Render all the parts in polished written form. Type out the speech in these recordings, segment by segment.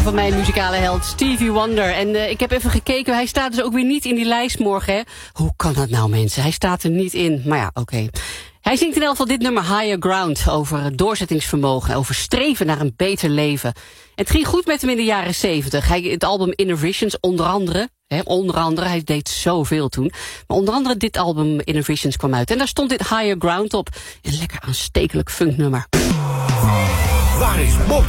van mijn muzikale held Stevie Wonder. En ik heb even gekeken, hij staat dus ook weer niet in die lijst morgen. Hè? Hoe kan dat nou, mensen? Hij staat er niet in. Maar ja, oké. Hij zingt in elk geval dit nummer Higher Ground. Over doorzettingsvermogen, over streven naar een beter leven. Het ging goed met hem in de jaren 70. Het album Inner Visions, onder andere, hij deed zoveel toen. Maar onder andere dit album Inner Visions kwam uit. En daar stond dit Higher Ground op. Een lekker aanstekelijk funknummer. Waar is Bob?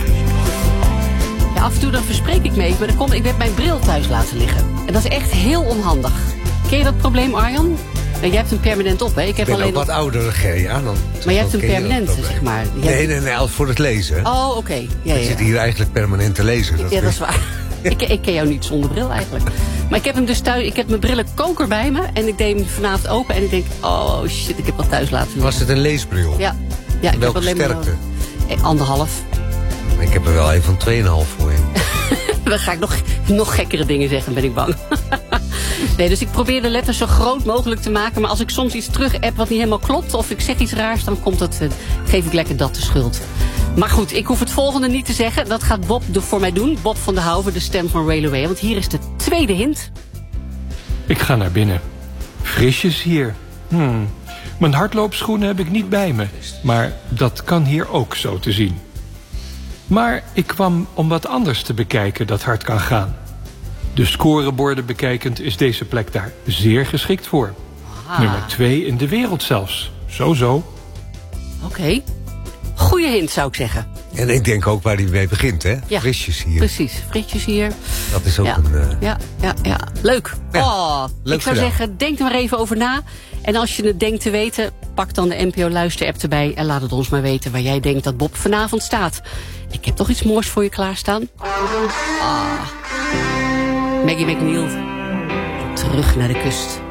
Ja, af en toe dan verspreek ik me even, maar ik heb mijn bril thuis laten liggen. En dat is echt heel onhandig. Ken je dat probleem, Arjan? Jij hebt hem permanent op, hè? Ik ben alleen ook wat ouder, Gerja. Maar je hebt hem permanent, zeg maar. Nee, als voor het lezen. Oh, oké. Ja, Ik zit hier eigenlijk permanent te lezen. Dat is waar. Ik ken jou niet zonder bril eigenlijk. Maar ik heb hem dus thuis, ik heb mijn brillenkoker bij me. En ik deed hem vanavond open en ik denk, oh shit, ik heb dat thuis laten liggen. Was het een leesbril? Ja. Ik Welke heb alleen sterkte? Maar 1,5. Ik heb er wel een van 2,5 voor je. Dan ga ik nog gekkere dingen zeggen, ben ik bang. Nee, dus ik probeer de letters zo groot mogelijk te maken. Maar als ik soms iets terug-app wat niet helemaal klopt, of ik zeg iets raars, dan geef ik lekker dat de schuld. Maar goed, ik hoef het volgende niet te zeggen. Dat gaat Bob voor mij doen. Bob van der Houwer, de stem van Rail Away. Want hier is de tweede hint. Ik ga naar binnen. Frisjes hier. Mijn hardloopschoenen heb ik niet bij me. Maar dat kan hier ook zo te zien. Maar ik kwam om wat anders te bekijken dat hard kan gaan. De scoreborden bekijkend is deze plek daar zeer geschikt voor. Nummer 2 in de wereld zelfs. Zo. Oké. Goeie hint, zou ik zeggen. En ik denk ook waar hij mee begint, hè? Ja, Frisjes hier. Precies, frisjes hier. Dat is ook een... Ja. Leuk. Ja, leuk ik zou zeggen, denk er maar even over na. En als je het denkt te weten, pak dan de NPO Luister-app erbij en laat het ons maar weten waar jij denkt dat Bob vanavond staat. Ik heb toch iets moois voor je klaarstaan. Maggie McNeil. Terug naar de kust.